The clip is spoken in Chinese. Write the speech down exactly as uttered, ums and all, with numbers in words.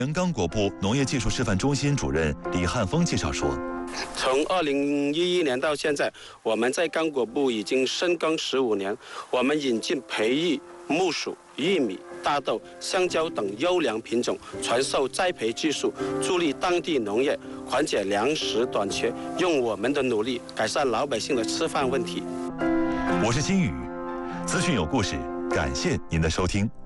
原刚果部农业技术示范中心主任李汉峰介绍说， 从二零一一年到现在，我们在刚果部已经深耕十五年。我们引进培育木薯、玉米、大豆、香蕉等优良品种，传授栽培技术，助力当地农业，缓解粮食短缺，用我们的努力改善老百姓的吃饭问题。 我是金宇，资讯有故事，感谢您的收听。